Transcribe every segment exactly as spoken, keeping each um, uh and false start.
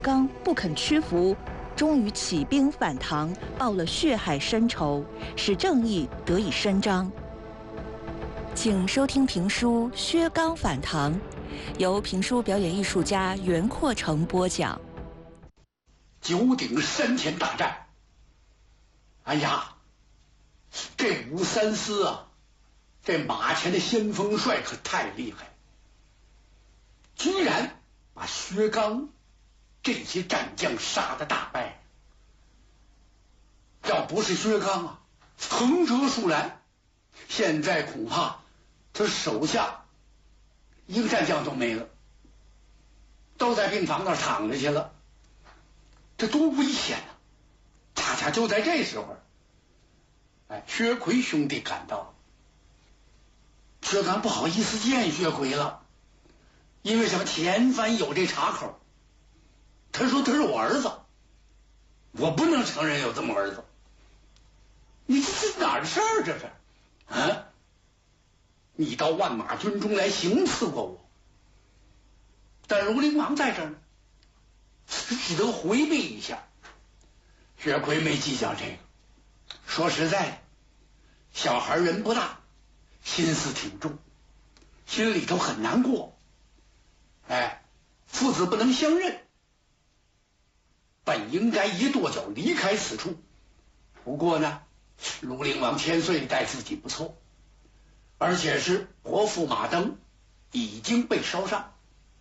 刚不肯屈服，终于起兵反唐，报了血海深仇，使正义得以伸张。请收听评书《薛刚反唐》，由评书表演艺术家袁阔成播讲。 九鼎山前大战，哎呀，这武三思啊，这马前的先锋帅可太厉害，居然把薛刚这些战将杀得大败。要不是薛刚啊，横折竖拦，现在恐怕他手下一个战将都没了，都在病房那儿躺着去了，这多危险啊！恰恰就在这时候，哎，薛奎兄弟赶到了。薛刚不好意思见薛奎了，因为什么？前番有这茬口，他说他是我儿子，我不能承认有这么儿子。你这是哪儿的事儿？这是啊？你到万马军中来行刺过我，但如灵王在这儿呢，只得回避一下。薛奎没计较这个，说实在的，小孩人不大，心思挺重，心里头很难过。哎，父子不能相认，本应该一跺脚离开此处。不过呢，如灵王千岁待自己不错，而且是伯父马登已经被烧伤，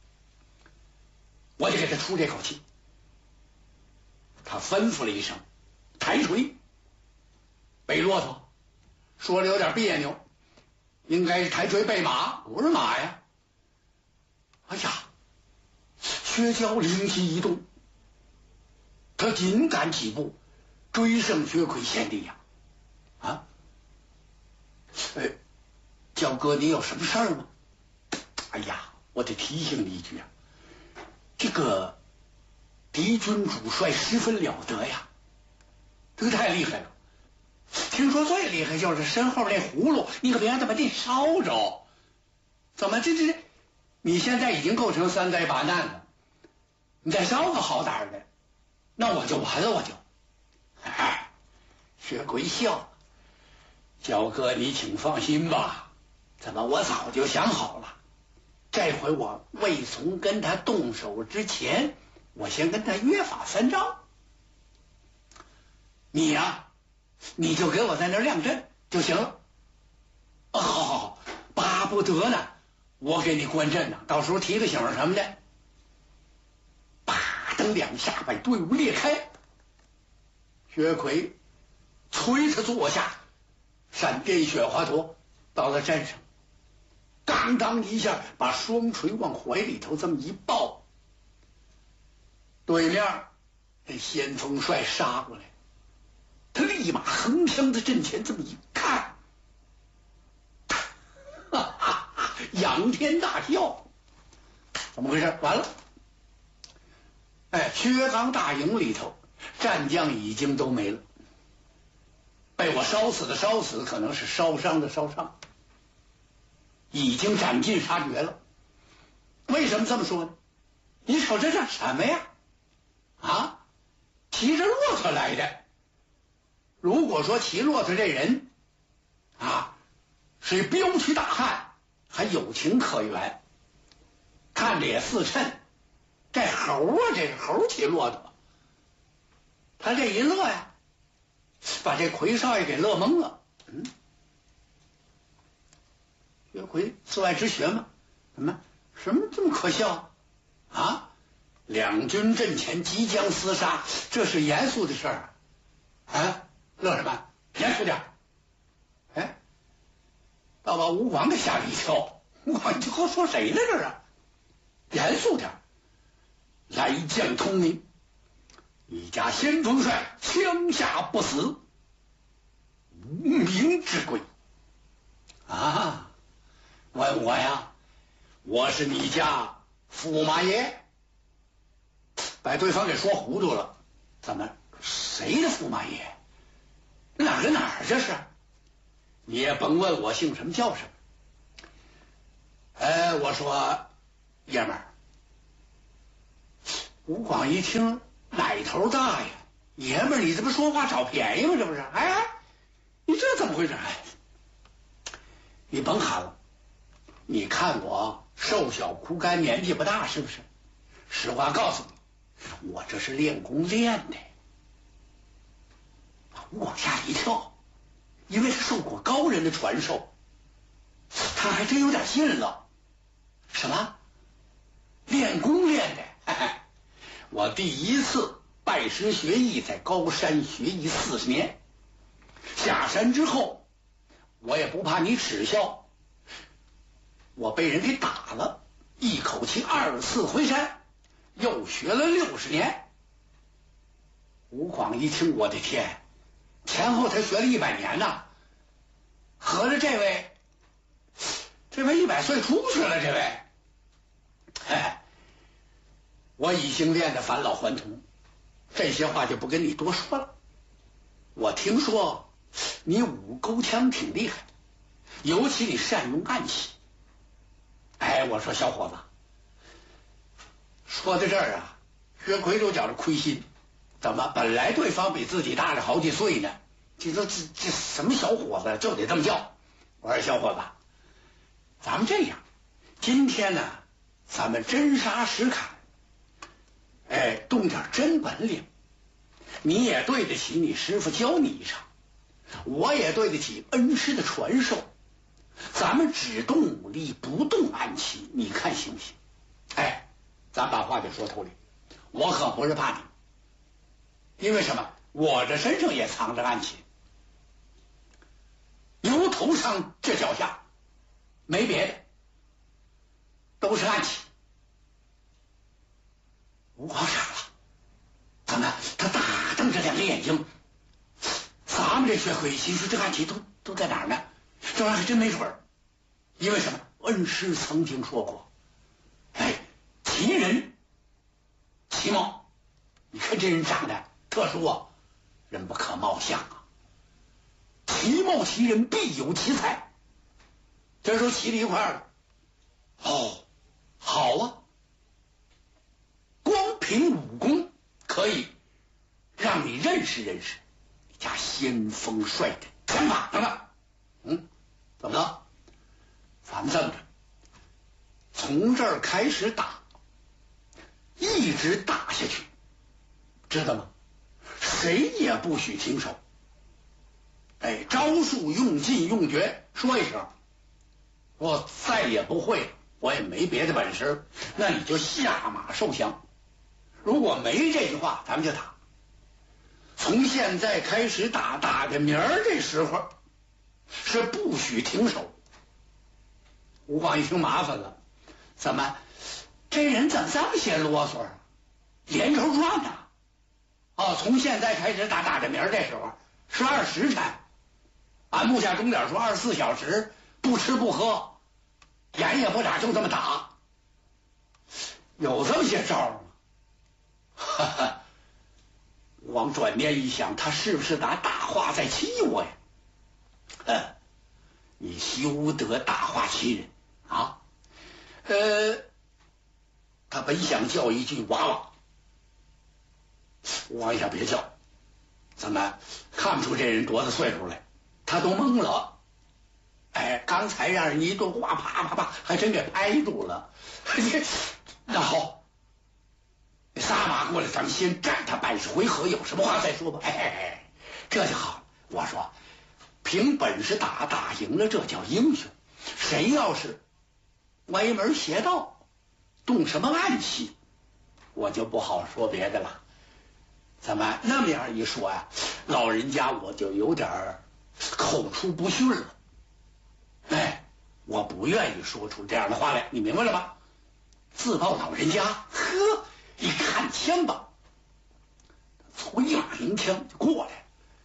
我得给他出这口气。他吩咐了一声：“抬锤！”背骆驼，说的有点别扭，应该是抬锤背马，不是马呀。哎呀，薛娇灵机一动，他紧赶几步追上薛奎贤弟呀！啊，哎，焦哥，你有什么事儿吗？哎呀，我得提醒你一句啊，这个敌军主帅十分了得呀，这个太厉害了。听说最厉害就是身后那葫芦，你可别让他把这烧着。怎么这这你现在已经构成三灾八难了，你再烧个好歹的，那我就完了，我就。哎，薛奎笑，焦哥你请放心吧，怎么我早就想好了，这回我未从跟他动手之前，我先跟他约法三章。你呀、啊，你就给我在那儿亮阵就行了。哦，好好好，巴不得呢，我给你关阵呢，到时候提个醒什么的。啪噔两下把队伍裂开，薛奎催他坐下，闪电雪花陀到了阵上，当当一下把双锤往怀里头这么一抱，对面这先锋帅杀过来，他立马横枪在阵前这么一看，哈哈哈，仰天大笑。怎么回事？完了！哎，薛刚大营里头战将已经都没了，被我烧死的烧死，可能是烧伤的烧伤，已经斩尽杀绝了。为什么这么说呢？你瞅这是什么呀？啊，骑着骆驼来的。如果说骑骆驼这人啊是彪躯大汉，还有情可原，看着也似称。这猴啊，这个猴骑骆驼，他这一乐呀，把这奎少爷给乐懵了。嗯，薛奎四外之学嘛，什么什么这么可笑啊？两军阵前即将厮杀，这是严肃的事儿啊！啊，乐什么？严肃点！哎，倒把吴广给吓了一跳。吴广，你这和说谁呢？这是严肃点！来将通明，你家先锋帅枪下不死，无名之鬼啊！问我呀，我是你家驸马爷，把对方给说糊涂了。怎么？谁的驸马爷？哪儿跟哪儿这是？你也甭问我姓什么叫什么。呃，我说爷们儿， 吴广一听，奶头大呀，爷们儿，你这不说话找便宜吗？这不是？哎，你这怎么回事？哎，你甭喊了，你看我瘦小枯干，年纪不大，是不是？实话告诉你，我这是练功练的。吴广吓了一跳，因为他受过高人的传授，他还真有点信了。什么？练功练的？嘿嘿，我第一次拜师学艺，在高山学艺四十年，下山之后，我也不怕你耻笑，我被人给打了，一口气二十次回山，又学了六十年。吴广一听，我的天，前后他学了一百年呐，合着这位，这位一百岁出去了，这位，哎，我已经练得返老还童，这些话就不跟你多说了。我听说你舞钩枪挺厉害，尤其你善用暗器。哎，我说小伙子，说到这儿啊，薛奎都觉着亏心。怎么？本来对方比自己大了好几岁呢，这这这这什么小伙子就得这么叫？我说小伙子，咱们这样，今天呢，咱们真杀实砍，哎，动点真本领。你也对得起你师傅教你一场，我也对得起恩师的传授。咱们只动武力，不动暗器，你看行不行？哎，咱把话就说透了，我可不是怕你。因为什么？我这身上也藏着暗器，由头上至脚下，没别的，都是暗器。吴广傻了，怎么？他大瞪着两个眼睛，咱们这学会其实这暗器都都在哪儿呢？这玩意儿还真没准儿。因为什么？恩师曾经说过，哎，奇人其貌，你看这人长得特殊啊，人不可貌相啊。其貌其人，必有其才。这时候齐了一块了。哦，好啊，光凭武功可以让你认识认识你家先锋帅的拳法，等等。嗯，怎么了？咱们这么着，从这儿开始打，一直打下去，知道吗？谁也不许停手。哎，招数用尽用绝，说一声，我再也不会，我也没别的本事，那你就下马受降。如果没这句话，咱们就打。从现在开始打，打的明儿这时候是不许停手。吴广一听麻烦了，怎么这人怎么这么些啰嗦啊？连轴转呐！哦，从现在开始打，打着明儿这时候是二时辰，按木下钟点说二十四小时，不吃不喝，眼也不眨，就这么打。有这么些招吗？哈哈！吴广转念一想，他是不是拿大话在欺我呀？嗯，你休得大话欺人啊！呃，他本想叫一句娃娃。王一下别叫，怎么看不出这人多大岁数来？他都懵了。哎，刚才让人一顿话啪啪啪，还真给拍住了。那好，撒马过来，咱们先战他半十回合，有什么话再说吧。哎哎哎，这就好。我说，凭本事打，打赢了这叫英雄。谁要是歪门邪道，动什么暗器，我就不好说别的了。怎么那么样一说呀、啊，老人家我就有点口出不逊了。哎，我不愿意说出这样的话来，你明白了吧？自报老人家，呵，一看枪吧，催马鸣枪就过来了。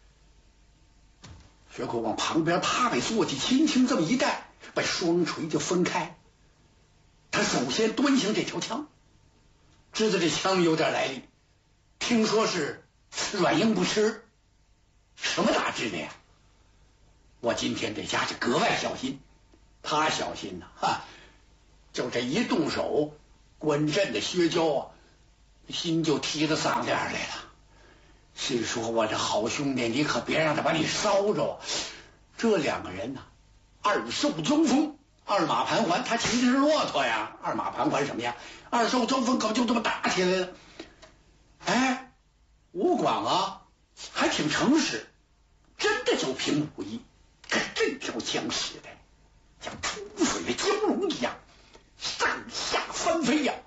薛口往旁边趴下坐起，轻轻这么一带，把双锤就分开。他首先端详这条枪，知道这枪有点来历。听说是软硬不吃，什么大致的呀？我今天这家就格外小心。他小心呐、啊，哈，就这一动手，关阵的薛娇啊， 心就提到嗓子眼来了，心说我这好兄弟，你可别让他把你烧着。这两个人呢、啊，二兽争锋，二马盘桓，他骑的是骆驼呀，二马盘桓什么呀？二兽争锋可就这么打起来了。哎，吴广啊，还挺诚实，真的就凭武艺，可这条枪使的像出水的蛟龙一样，上下翻飞呀。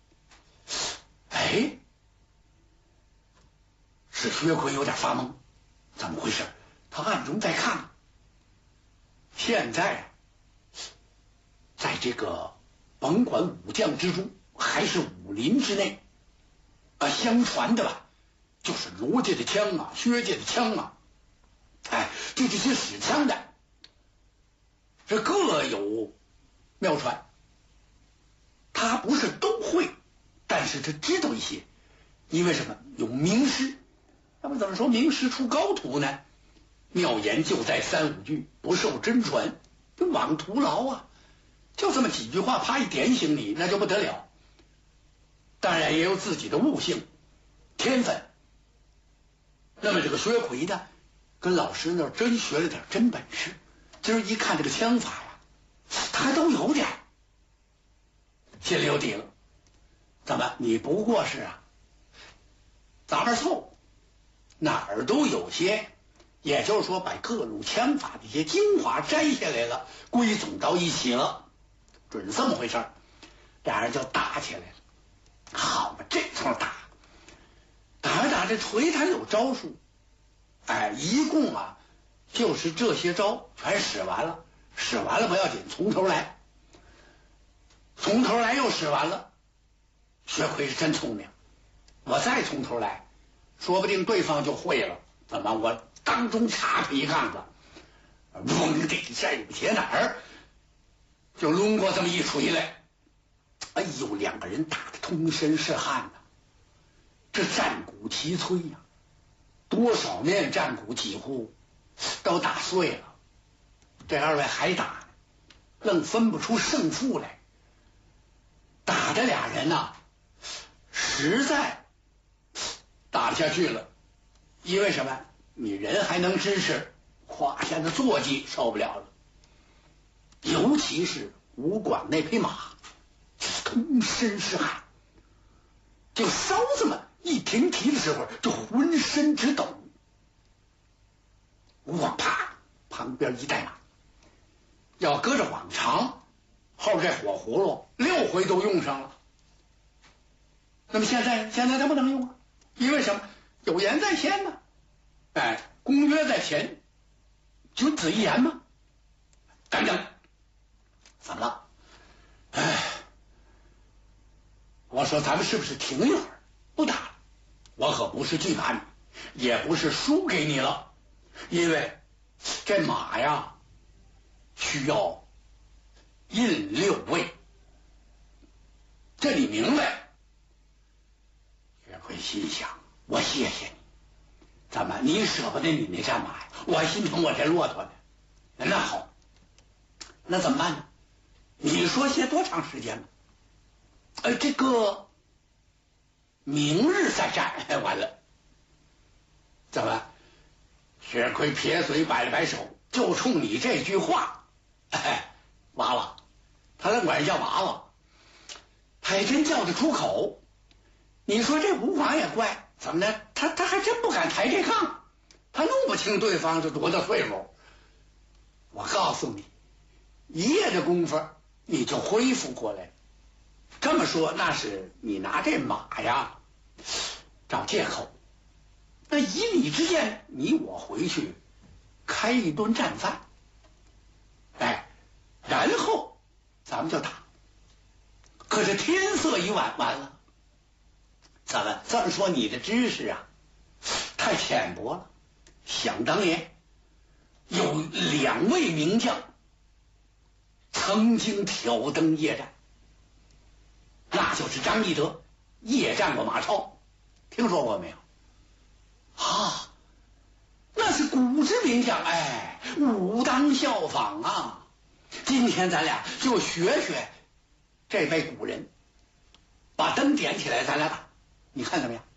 哎，是薛奎有点发懵，怎么回事？他暗中在看。现在在这个甭管武将之中还是武林之内啊，相传的吧，就是罗家的枪啊，薛家的枪啊，哎，就这些使枪的，这各有妙传。他不是都会，但是他知道一些，因为什么？有名师。那么怎么说名师出高徒呢？妙言就在三五句，不受真传，就枉徒劳啊！就这么几句话，啪一点醒你，那就不得了。当然也有自己的悟性、天分。那么这个薛奎呢，跟老师那儿真学了点真本事。今儿一看这个枪法呀，他还都有点，心里有底了。怎么？你不过是啊，杂班凑，哪儿都有些。也就是说，把各路枪法的一些精华摘下来了，归总到一起了，准这么回事儿。俩人就打起来了。好嘛，这通打，打着打着，锤他有招数，哎，一共啊，就是这些招全使完了，使完了不要紧，从头来，从头来又使完了。薛奎是真聪明，我再从头来，说不定对方就会了。怎么我？当中插他一杠子，嗡的一下有铁哪儿，就抡过这么一锤来。哎呦，两个人打得通身是汗呐、啊，这战鼓齐催呀、啊，多少面战鼓几乎都打碎了。这二位还打呢，愣分不出胜负来。打的俩人呐、啊，实在打不下去了，因为什么？你人还能支持，胯下的坐骑受不了了。尤其是吴广那匹马，通身是汗，就稍这么一停蹄的时候，就浑身直抖。吴广啪旁边一带马，要搁着往常，后边这火葫芦六回都用上了。那么现在现在他不能用啊，因为什么？有言在先呢。哎，公约在前，君子一言吗？等等，怎么了？哎，我说咱们是不是停一会儿不打了？我可不是惧怕你，也不是输给你了，因为这马呀需要印六位，这你明白？岳奎心想，我谢谢你。怎么你舍不得你那战马呀？我心疼我这骆驼呢。那好，那怎么办呢？你说歇多长时间呢？呃，这个明日再战。哎，完了，怎么？薛奎撇嘴摆了摆手，就冲你这句话，哎，娃娃，他那管叫娃娃，他还真叫得出口。你说这吴广也怪。怎么呢？他他还真不敢抬这杠，他弄不清对方是多大岁数。我告诉你，一夜的功夫你就恢复过来。这么说，那是你拿这马呀找借口。那以你之见，你我回去开一顿战饭，哎，然后咱们就打。可是天色已晚，完了。怎么这么说？你的知识啊太浅薄了。想当年有两位名将曾经挑灯夜战，那就是张翼德夜战过马超，听说过没有？啊，那是古之名将，哎，武当效仿啊！今天咱俩就学学这位古人，把灯点起来，咱俩打。 你看怎么样？